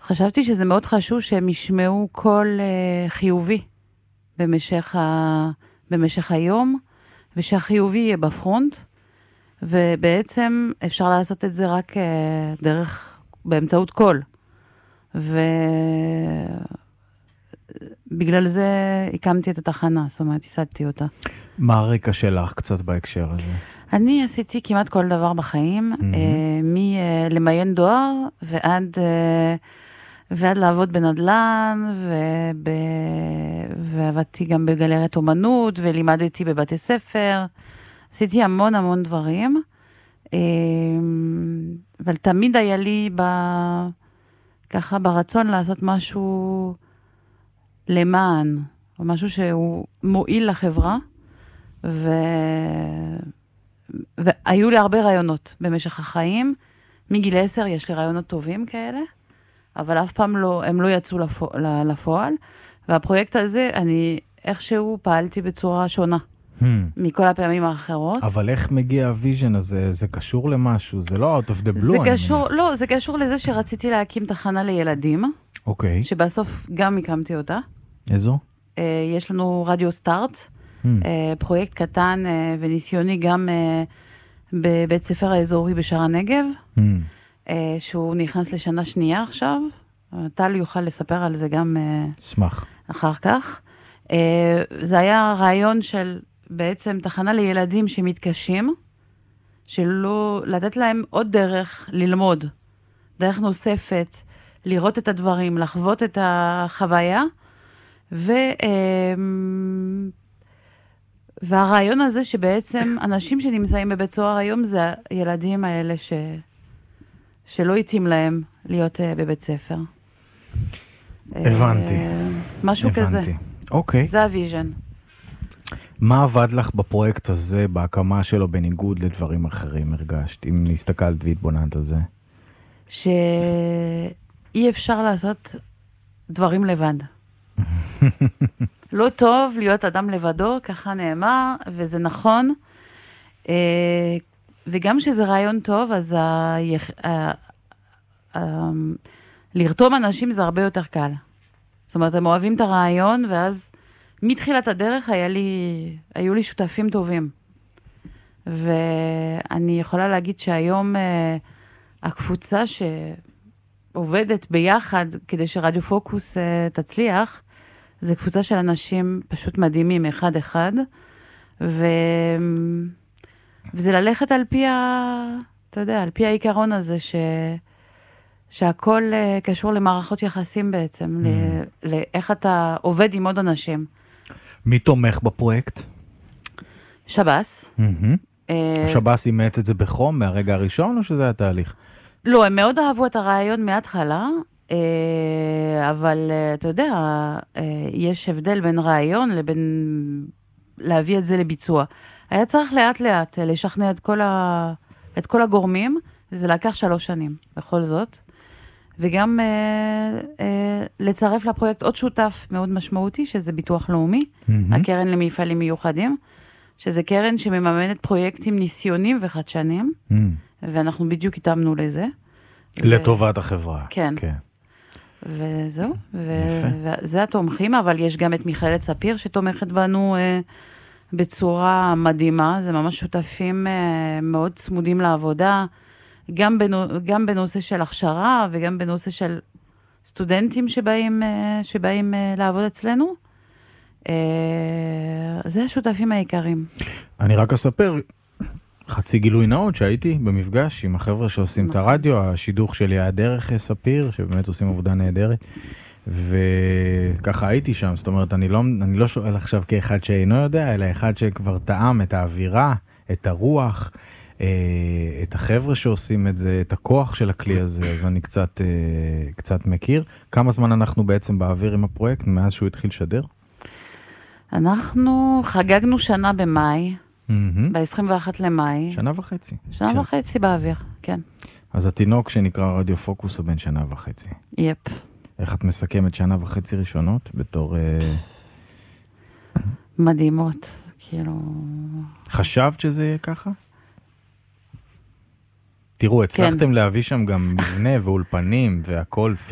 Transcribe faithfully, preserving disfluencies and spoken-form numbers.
חשבתי שזה מאוד חשוב שהם ישמעו קול uh, חיובי במשך, ה... במשך היום, ושהחיובי יהיה בפרונט, ובעצם אפשר לעשות את זה רק uh, דרך, באמצעות קול. ובגלל זה הקמתי את התחנה, זאת אומרת, הסעדתי אותה. מה הרקע שלך קצת בהקשר הזה? אני עשיתי כמעט כל דבר בחיים, mm-hmm. uh, מלמיין דואר ועד... Uh, ועד לעבוד בנדלן, וב... ועבדתי גם בגלריית אומנות, ולימדתי בבתי ספר. עשיתי המון המון דברים. אבל תמיד היה לי ב... ככה ברצון לעשות משהו למען, או משהו שהוא מועיל לחברה. ו... והיו לי הרבה רעיונות במשך החיים. מגיל עשר יש לי רעיונות טובים כאלה. אבל אף פעם לא, הם לא יצאו לפועל, והפרויקט הזה, אני איכשהו פעלתי בצורה שונה, hmm. מכל הפעמים האחרות. אבל איך מגיע הוויז'ן הזה? זה קשור למשהו? זה לא out of the blue? זה קשור, לא, זה קשור לזה שרציתי להקים תחנה לילדים, אוקיי. Okay. שבסוף גם הקמתי אותה. איזו? יש לנו רדיו סטארט, hmm. פרויקט קטן וניסיוני גם בבית ספר האזורי בשער הנגב, hmm. שהוא נכנס לשנה שנייה עכשיו. טל יוכל לספר על זה גם שמח. אחר כך. זה היה רעיון של בעצם תחנה לילדים שמתקשים, שלא לתת להם עוד דרך ללמוד, דרך נוספת, לראות את הדברים, לחוות את החוויה, ו... והרעיון הזה שבעצם אנשים שנמצאים בבית סוהר היום זה הילדים האלה ש... שלא התאים להם להיות uh, בבית ספר. הבנתי. Uh, משהו הבנתי. כזה. אוקיי. זה הוויז'ן. מה עבד לך בפרויקט הזה, בהקמה שלו, בניגוד לדברים אחרים, הרגשת, אם נסתכלת והתבוננת על זה? שאי אפשר לעשות דברים לבד. לא טוב להיות אדם לבדו, ככה נאמר, וזה נכון. Uh, וגם שזה רעיון טוב, אז ה... ה... ה... לרתום אנשים זה הרבה יותר קל. זאת אומרת, הם אוהבים את הרעיון, ואז מתחילת הדרך היה לי... היו לי שותפים טובים. ואני יכולה להגיד שהיום אה, הקבוצה שעובדת ביחד כדי שרדיו פוקוס אה, תצליח, זה קבוצה של אנשים פשוט מדהימים, אחד אחד, ו... וזה ללכת על פי ה... אתה יודע, על פי העיקרון הזה ש... שהכל uh, קשור למערכות יחסים בעצם, mm. ל... לאיך אתה עובד עם עוד אנשים. מי תומך בפרויקט? שב"ס. Mm-hmm. Uh... השב"ס אימץ את זה בחום מהרגע הראשון, או שזה התהליך? לא, הם מאוד אהבו את הרעיון מההתחלה, uh, אבל uh, אתה יודע, uh, יש הבדל בין רעיון לבין להביא את זה לביצוע. היה צריך לאט לאט לשכנע את כל, ה... את כל הגורמים, וזה לקח שלוש שנים בכל זאת. וגם אה, אה, לצרף לפרויקט עוד שותף מאוד משמעותי, שזה ביטוח לאומי, mm-hmm. הקרן למפעלים מיוחדים, שזה קרן שמממנת פרויקטים ניסיונים וחדשנים, mm-hmm. ואנחנו בדיוק התאמנו לזה. לטובת ו... החברה. כן. כן. וזהו, ו... וזה התומכים, אבל יש גם את מכללת ספיר שתומכת בנו אה, בצורה מדהימה, זה ממש שותפים אה, מאוד צמודים לעבודה, גם, בנו, גם בנושא של הכשרה וגם בנושא של סטודנטים שבאים, אה, שבאים אה, לעבוד אצלנו. אה, זה השותפים העיקרים. אני רק אספר, חצי גילוי נאות שהייתי במפגש עם החבר'ה שעושים את הרדיו, השידוך שלי היה דרך ספיר, שבאמת עושים עבודה נהדרת. וככה הייתי שם, זאת אומרת, אני לא, אני לא שואל עכשיו כאחד שאינו יודע, אלא אחד שכבר טעם את האווירה, את הרוח, את החבר'ה שעושים את זה, את הכוח של הכלי הזה, אז אני קצת, קצת מכיר. כמה זמן אנחנו בעצם באוויר עם הפרויקט, מאז שהוא התחיל לשדר? אנחנו חגגנו שנה במאי, ב-עשרים ואחד למאי. שנה וחצי. שנה וחצי באוויר, כן. אז התינוק שנקרא רדיו פוקוס הוא בן שנה וחצי. יפ. איך את מסכמת שנה וחצי ראשונות בתור... מדהימות, כאילו... חשבת שזה יהיה ככה? תראו, הצלחתם להביא שם גם מבנה ואולפנים והכל